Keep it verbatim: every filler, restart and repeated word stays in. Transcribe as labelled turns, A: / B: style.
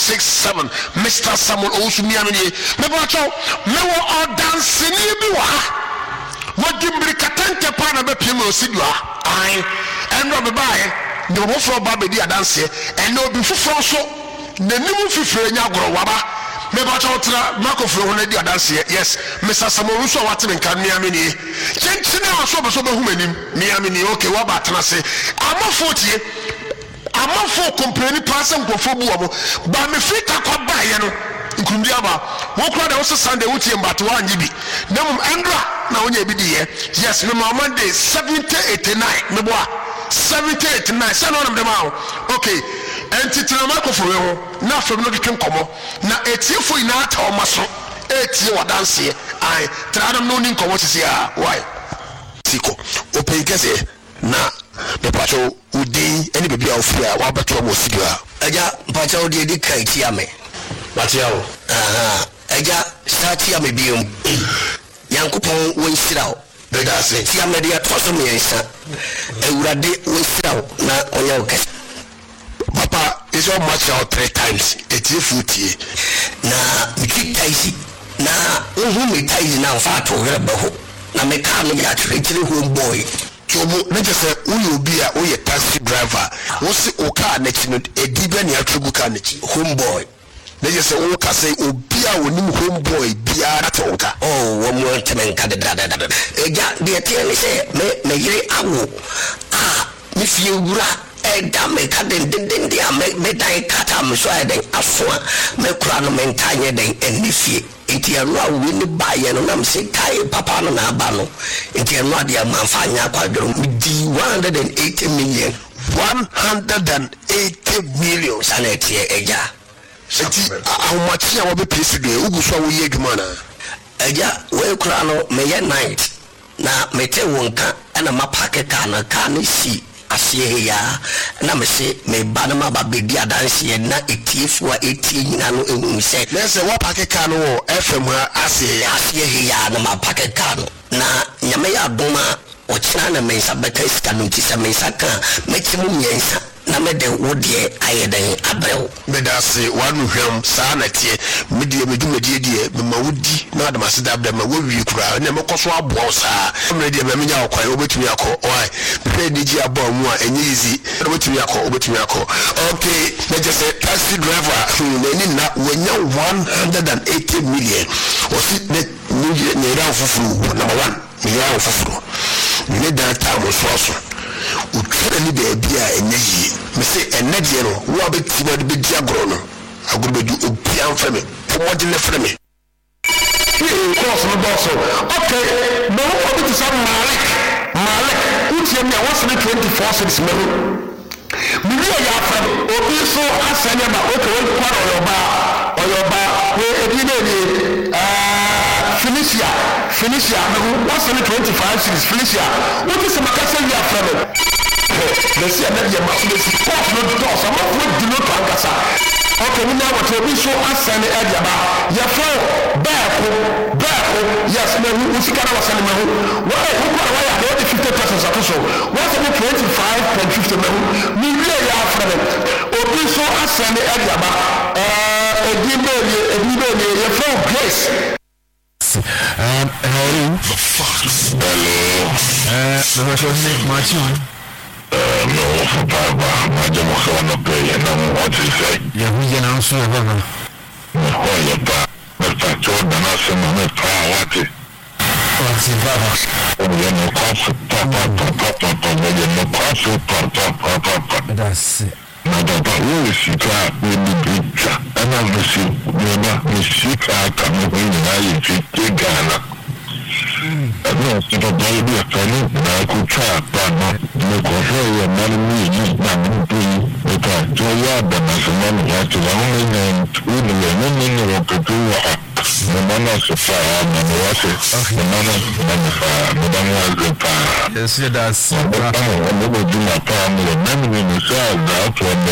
A: six seven. Mister Samuel Osumiamini. Me bacho me wo odanseni bi wa ha. Wo gimbiri katante pa na be piem osidua. Ai enro be bae. De wo fro ba be di adanse. Ene obi fufro so nanimu fifire nya goro waba. Me bacho tra makofro ho na di adanse. Yes, Mister Samuel Osu awate me kan miamini. Chenchine aso be so be humanim. Miamini okay wa ba tena se. Amafo tie amafo complain pass nkofo bu obo ba me fika kwa ba ye no nkundi aba wo kura da wo Sunday wo tie mbato wa nyibi na mum endra na wonya bi di ye yes me Monday seventy eighty-nine me boa seventy eighty-nine say no na dem awo okay entitira makofo we ho na afem no dwetwe nkomo na etiefo ina ata o maso etie wadanse ai tradam no ni nkomo sisi a why siko open kese na me pacho udi any baby ofia wa beto mo sigwa
B: aja pacho udi di kai ti ame
A: Matiao
B: aha aja start ame biom yankopon won sirawo
A: bega se
B: ti ame dia to so me yansa ewurade won sirawo na onya okase
A: papa is all match out three times eighty footy
B: na mikitaisi na uhu mitaisi na fato reba ho na meka no ya tretire homeboy
A: Omo na jese uyo obi a oye taxi driver wo se o car na chi no edibe na atrubu car na chi
B: homeboy
A: na jese wo ka say obi a wonim homeboy biara tonka
B: oh wo mo temenka de da da da eja de tie ni se me me yire awo ah mi fie wura e da me ka den den den dia me me dai kata me so ai den afo me kura no me ntanye den eni fie enti anu a we ni ba ye no na me se kai papa no na aba no enti anu a dia manfanya kwadro di one hundred eighty million
A: one hundred eighty million
B: saneti eja
A: enti how much ya wo be pese do ugu so wo ye adwuma na
B: eja we kura no me ye night na me te wonka na mapake kana kana si asiye ya na me se me banama ba bedi adanse na etifu a eti nyina no ehun se
A: na se wa pake ka no F M asiye ya
B: asiye ya na mapake ka no na nyame ya doma o china na me sa beka iska no ti se me sa ka me ti mu miensa na me de wodie ayeden abrɛw
A: me da se wanu hwam saa na tie me de me dwumadie die me ma wodi na da mase da ma wo wi kura na me koso aboa saa me de me nya akwan obetumi akọ oi pe de ji aboa mu a enye easy obetumi akọ obetumi akọ okay na just taxi driver na ni na wonya one hundred eighty million o si ne ni ra fufuru number one ni ra fufuru ni da ta mo so so utwa ni be bia enye yi me se enade no wo abeti wo de be dia gro no agro be du obi amfa me wo de le fra me course no boss okay no wo be to Malik Malik utie me was the twenty-four six me me wi ya fra obi so asanya ba okay wo kwara oyoba oyoba we ebi na ni ah Felicia Felicia me was the twenty-five six Felicia what is my cousin ya fra me the see that your mouth is course no door some of what do not angasa okay we know what we so asane area ba ya fo back back yes me we see kana wasane me why who kwa why ya the fifty percent so what's the twenty-five point five me me really ya from it obi so asane area ba eh edimbe edimbe ya fo grace
C: um hello the fox hello uh the first Martin
D: Uh, no, for Baba, my Jamaican no pay, and I'm what you say.
C: Yeah, we can answer a brother.
D: Oh, yeah, but Mister Jordan, I said, I'm a power, what is
C: What's it, Baba?
D: Oh, yeah, no coffee, papa, papa, papa, yeah, no coffee, papa, papa, papa.
C: That's it.
D: No, papa, who is she car with the picture? And I'm the ship, you know, the ship, I come in, I take Ghana. I don't think a baby a fellow, I could try, but not the control of money, just not doing it. So, yeah, but as a man, I to the only name, with the women of the two, the man of the fire, and was it, the man of the fire, the man was the fire.
C: Yes, that's
D: I will do my family, memory in the cell, that's what